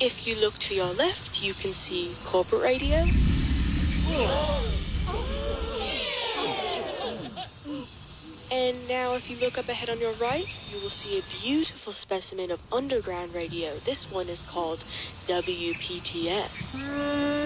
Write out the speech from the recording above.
If you look to your left, you can see corporate radio. And now if you look up ahead on your right, you will see a beautiful specimen of underground radio. This one is called WPTS.